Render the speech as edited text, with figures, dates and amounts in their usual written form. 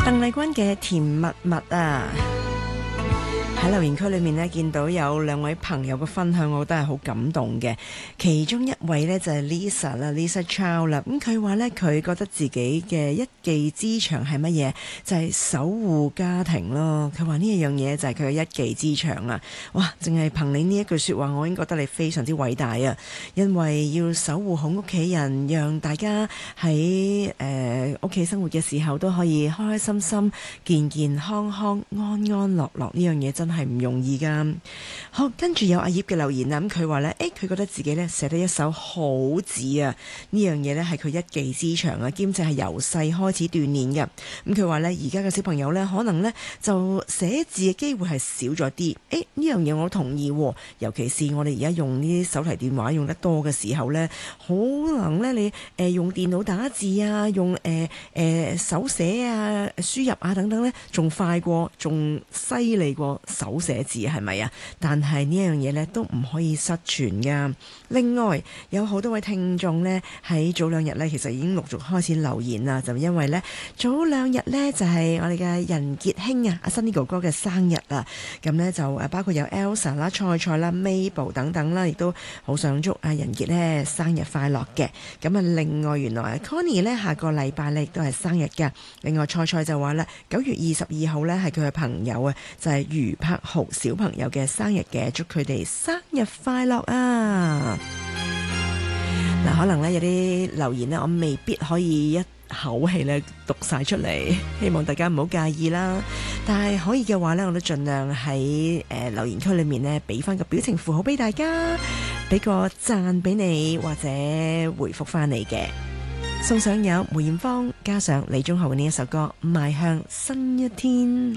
鄧麗君嘅甜蜜蜜啊！喺留言區裏面呢，見到有兩位朋友嘅分享，我覺得係好感動嘅。其中一位呢，就係 Lisa 啦，Lisa Chow 啦。咁佢話呢，佢覺得自己嘅一技之長係乜嘢？就係守護家庭咯。佢話呢一樣嘢就係佢嘅一技之長啦。哇！淨係憑你呢一句説話，我已經覺得你非常之偉大啊！因為要守護好屋企人，讓大家喺屋企生活嘅時候都可以開開心心、健健康康、安安樂樂，呢樣嘢真係唔容易噶。好，跟住有阿葉嘅留言啦，咁佢話呢，佢覺得自己呢寫得一手好字啊，呢樣嘢呢係佢一技之長啊，兼且係由細開始鍛鍊嘅。咁佢話呢，而家嘅小朋友呢，可能呢就寫字嘅機會係少咗啲。呢樣嘢我同意喎，尤其是我哋而家用呢啲手提電話用得多嘅時候呢，可能呢你用電腦打字啊，用手寫啊、輸入啊等等呢，仲快過、仲犀利過手寫字，係咪啊？但係呢樣嘢呢都唔可以失傳噶。另外有好多位聽眾呢，喺早兩日呢，其實已經陸續開始留言啦，就因為呢，早兩日呢，就係我哋嘅仁傑兄啊，阿 Sunny 哥哥嘅生日啊，咁呢，就包括有 Elsa 啦、菜啦、Mabel 等等啦，亦都好想祝阿仁傑呢生日快樂嘅。咁啊，另外原來 Connie 呢，下個禮拜呢亦都係生日㗎。另外菜就話咧9月22號呢係佢嘅朋友啊，就係余柏豪小朋友嘅生日嘅，祝佢哋生日快樂啊！嗱，可能呢有啲留言呢，我未必可以一口氣咧讀晒出嚟，希望大家唔好介意啦。但係可以嘅話呢，我都盡量喺留言區裏面呢俾翻個表情符號俾大家，俾個讚俾你或者回覆翻你嘅。送上有梅艷芳加上李宗浩嘅呢一首歌《邁向新一天》。